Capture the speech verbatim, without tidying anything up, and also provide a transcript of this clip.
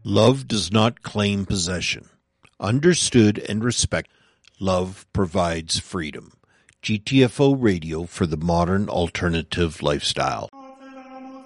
Love does not claim possession. Understood and respected, love provides freedom. G T F O Radio for the modern alternative lifestyle.